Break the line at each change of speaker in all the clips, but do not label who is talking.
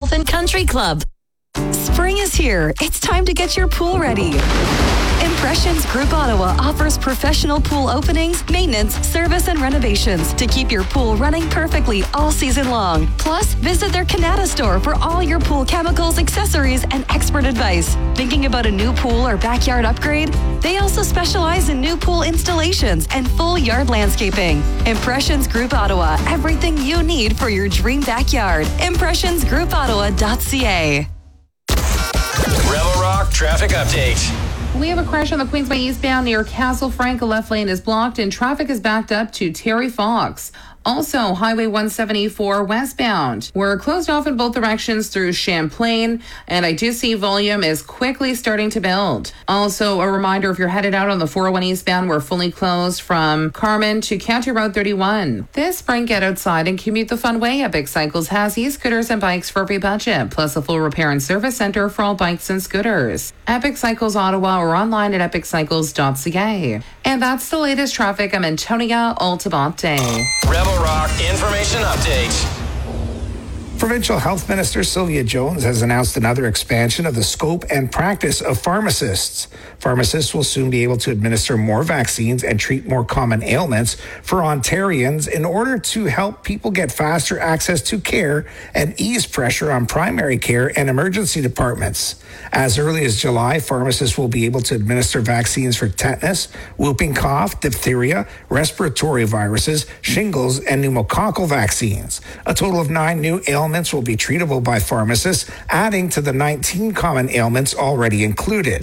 and Country Club. Spring is here. It's time to get your pool ready. Impressions Group Ottawa offers professional pool openings, maintenance, service, and renovations to keep your pool running perfectly all season long. Plus, visit their Canada store for all your pool chemicals, accessories, and expert advice. Thinking about a new pool or backyard upgrade? They also specialize in new pool installations and full yard landscaping. Impressions Group Ottawa, everything you need for your dream backyard. ImpressionsGroupOttawa.ca.
Rebel Rock traffic update.
We have a crash on the Queensway eastbound near Castle Frank. A left lane is blocked and traffic is backed up to Terry Fox. Also, Highway 174 westbound. We're closed off in both directions through Champlain, and I do see volume is quickly starting to build. Also, a reminder, if you're headed out on the 401 eastbound, we're fully closed from Carman to County Road 31. This spring, get outside and commute the fun way. Epic Cycles has e-scooters and bikes for every budget, plus a full repair and service center for all bikes and scooters. Epic Cycles Ottawa or online at epiccycles.ca. And that's the latest traffic. I'm Antonia Altabate.
Rebel Rock information update.
Provincial Health Minister Sylvia Jones has announced another expansion of the scope and practice of pharmacists. Pharmacists will soon be able to administer more vaccines and treat more common ailments for Ontarians in order to help people get faster access to care and ease pressure on primary care and emergency departments. As early as July, pharmacists will be able to administer vaccines for tetanus, whooping cough, diphtheria, respiratory viruses, shingles, and pneumococcal vaccines. A total of 9 new ailments will be treatable by pharmacists, adding to the 19 common ailments already included.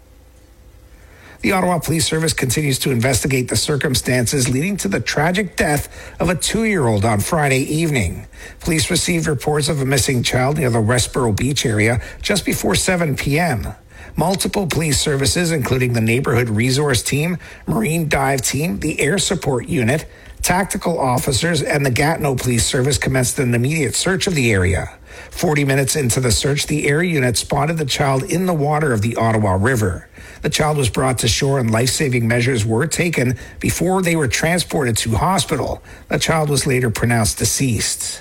The Ottawa Police Service continues to investigate the circumstances leading to the tragic death of a 2-year-old on Friday evening. Police received reports of a missing child near the Westboro Beach area just before 7 p.m. Multiple police services, including the Neighborhood Resource Team, Marine Dive Team, the Air Support Unit, tactical officers, and the Gatineau Police Service commenced an immediate search of the area. 40 minutes into the search, the air unit spotted the child in the water of the Ottawa River. The child was brought to shore and life-saving measures were taken before they were transported to hospital. The child was later pronounced deceased.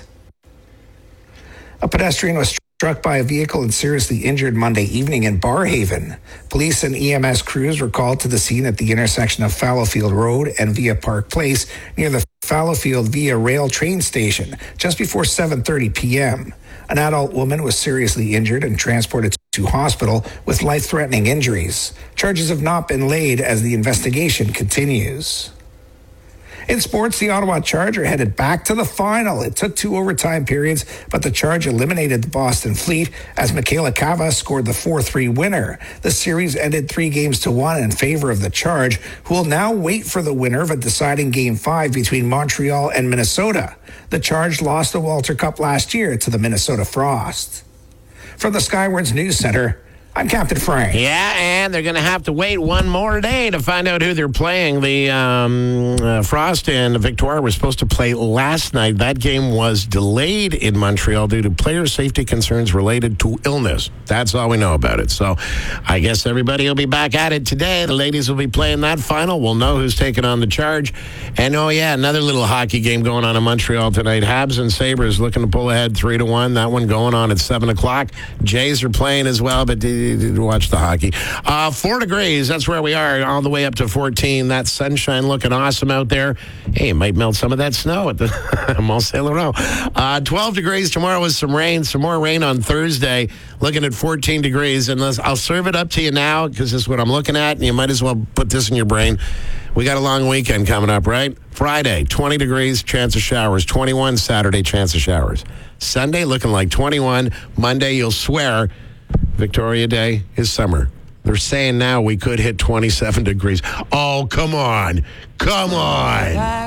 A pedestrian was struck by a vehicle and seriously injured Monday evening in Barrhaven. Police and EMS crews were called to the scene at the intersection of Fallowfield Road and Via Park Place near the Fallowfield Via Rail train station just before 7:30 p.m. An adult woman was seriously injured and transported to hospital with life-threatening injuries. Charges have not been laid as the investigation continues. In sports, the Ottawa Charge are headed back to the final. It took 2 overtime periods, but the Charge eliminated the Boston Fleet as Michaela Cava scored the 4-3 winner. The series ended 3-1 in favor of the Charge, who will now wait for the winner of a deciding Game 5 between Montreal and Minnesota. The Charge lost the Walter Cup last year to the Minnesota Frost. From the Skywards News Center, I'm Captain Frank.
Yeah, and they're going to have to wait one more day to find out who they're playing. The Frost and Victoria were supposed to play last night. That game was delayed in Montreal due to player safety concerns related to illness. That's all we know about it. So I guess everybody will be back at it today. The ladies will be playing that final. We'll know who's taking on the Charge. And, oh, yeah, another little hockey game going on in Montreal tonight. Habs and Sabres looking to pull ahead 3-1. That one going on at 7 o'clock. Jays are playing as well, but watch the hockey. 4 degrees, that's where we are, all the way up to 14. That sunshine looking awesome out there. Hey, it might melt some of that snow at the Mont Saint Laurent. 12 degrees tomorrow with some rain, some more rain on Thursday, looking at 14 degrees. And I'll serve it up to you now because this is what I'm looking at, and you might as well put this in your brain. We got a long weekend coming up, right? Friday, 20 degrees, chance of showers. 21 Saturday, chance of showers. Sunday, looking like 21. Monday, you'll swear Victoria Day is summer. They're saying now we could hit 27 degrees. Oh, come on. Come on.